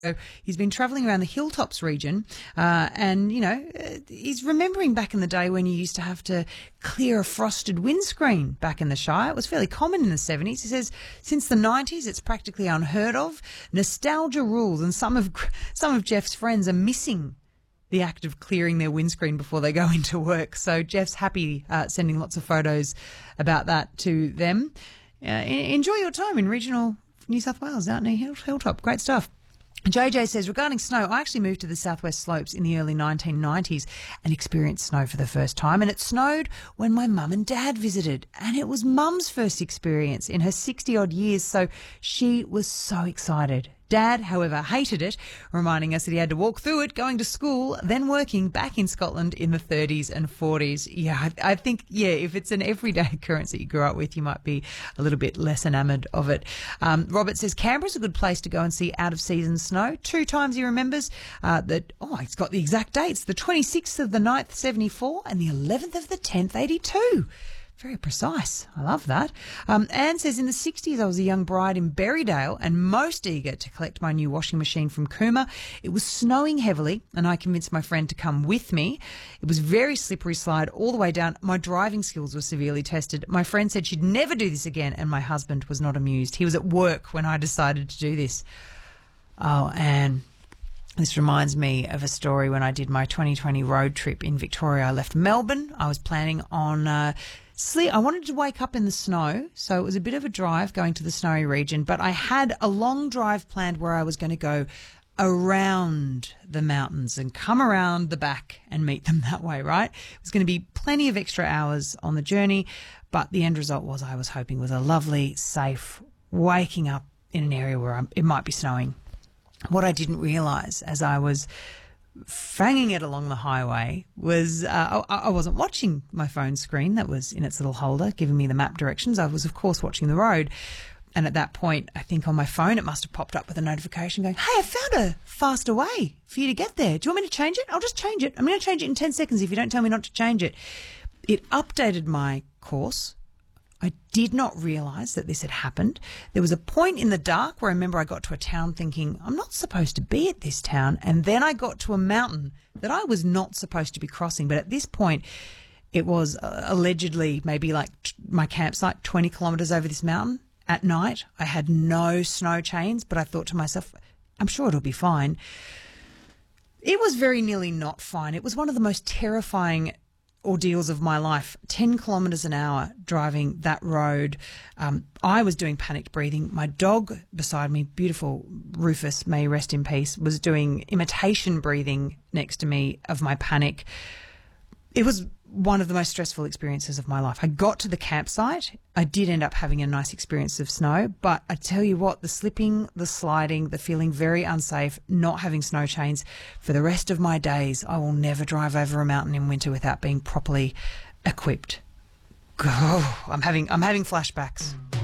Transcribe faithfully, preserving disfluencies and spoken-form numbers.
So he's been travelling around the Hilltops region uh, and, you know, uh, he's remembering back in the day when you used to have to clear a frosted windscreen back in the Shire. It was fairly common in the seventies. He says since the nineties it's practically unheard of. Nostalgia rules, and some of some of Jeff's friends are missing the act of clearing their windscreen before they go into work. So Jeff's happy uh, sending lots of photos about that to them. Uh, enjoy your time in regional New South Wales out near Hill- Hilltop. Great stuff. J J says, regarding snow, I actually moved to the Southwest Slopes in the early nineteen nineties and experienced snow for the first time. And it snowed when my mum and dad visited. And it was mum's first experience in her sixty-odd years, so she was so excited. Dad, however, hated it, reminding us that he had to walk through it, going to school, then working back in Scotland in the thirties and forties. Yeah, I, I think, yeah, if it's an everyday occurrence that you grew up with, you might be a little bit less enamoured of it. Um, Robert says Canberra's a good place to go and see out-of-season snow. Two times he remembers uh, that, oh, he's got the exact dates, the twenty-sixth of the ninth, seventy-four, and the eleventh of the tenth, eighty-two. Very precise. I love that. Um, Anne says, in the sixties, I was a young bride in Berrydale and most eager to collect my new washing machine from Cooma. It was snowing heavily and I convinced my friend to come with me. It was very slippery slide all the way down. My driving skills were severely tested. My friend said she'd never do this again and my husband was not amused. He was at work when I decided to do this. Oh, Anne. This reminds me of a story when I did my twenty twenty road trip in Victoria. I left Melbourne. I was planning on uh, sleep. I wanted to wake up in the snow, so it was a bit of a drive going to the snowy region, but I had a long drive planned where I was going to go around the mountains and come around the back and meet them that way, right? It was going to be plenty of extra hours on the journey, but the end result was I was hoping was a lovely, safe waking up in an area where I'm, it might be snowing. What I didn't realise as I was fanging it along the highway was uh, I, I wasn't watching my phone screen that was in its little holder giving me the map directions. I was, of course, watching the road. And at that point, I think on my phone, it must have popped up with a notification going, hey, I found a faster way for you to get there. Do you want me to change it? I'll just change it. I'm going to change it in ten seconds if you don't tell me not to change it. It updated my course. I did not realise that this had happened. There was a point in the dark where I remember I got to a town thinking, I'm not supposed to be at this town. And then I got to a mountain that I was not supposed to be crossing. But at this point, it was uh, allegedly maybe like t- my campsite, twenty kilometres over this mountain. At night, I had no snow chains, but I thought to myself, I'm sure it'll be fine. It was very nearly not fine. It was one of the most terrifying ordeals of my life. ten kilometres an hour driving that road. Um, I was doing panicked breathing. My dog beside me, beautiful Rufus, may rest in peace, was doing imitation breathing next to me of my panic. It was one of the most stressful experiences of my life. I got to the campsite. I did end up having a nice experience of snow, but I tell you what, the slipping, the sliding, the feeling very unsafe, not having snow chains, for the rest of my days, I will never drive over a mountain in winter without being properly equipped. Oh, I'm having, I'm having flashbacks.